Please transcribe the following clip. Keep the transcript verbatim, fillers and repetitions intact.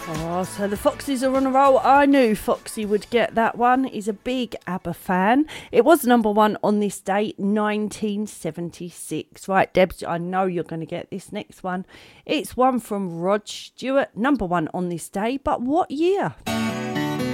Oh, so the Foxes are on a roll. I knew Foxy would get that one. He's a big ABBA fan. It was number one on this date, nineteen seventy-six. Right, Debs, I know you're going to get this next one. It's one from Rod Stewart, number one on this day. But what year?